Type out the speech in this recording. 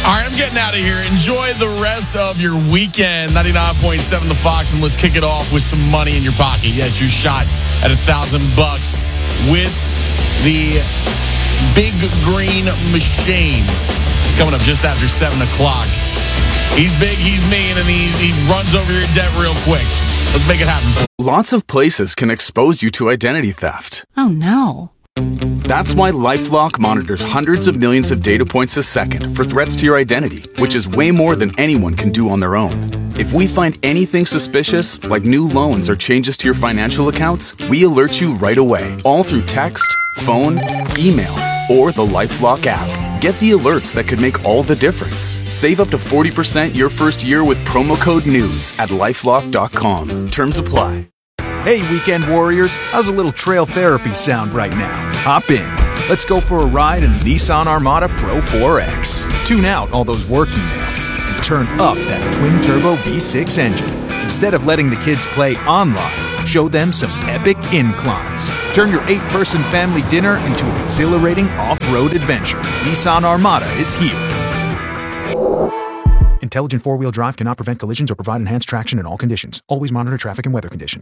All right, I'm getting out of here. Enjoy the rest of your weekend. 99.7 The Fox, and let's kick it off with some money in your pocket. Yes, your shot at $1,000 with the Big Green Machine. It's coming up just after 7 o'clock. He's big, he's mean, and he runs over your debt real quick. Let's make it happen. Lots of places can expose you to identity theft. Oh, no. That's why LifeLock monitors hundreds of millions of data points a second for threats to your identity, which is way more than anyone can do on their own. If we find anything suspicious, like new loans or changes to your financial accounts, we alert you right away, all through text, phone, email, or the LifeLock app. Get the alerts that could make all the difference. Save up to 40% your first year with promo code NEWS at LifeLock.com. Terms apply. Hey, weekend warriors, how's a little trail therapy sound right now? Hop in. Let's go for a ride in the Nissan Armada Pro 4X. Tune out all those work emails and turn up that twin-turbo V6 engine. Instead of letting the kids play online, show them some epic inclines. Turn your 8-person family dinner into an exhilarating off-road adventure. Nissan Armada is here. Intelligent four-wheel drive cannot prevent collisions or provide enhanced traction in all conditions. Always monitor traffic and weather conditions.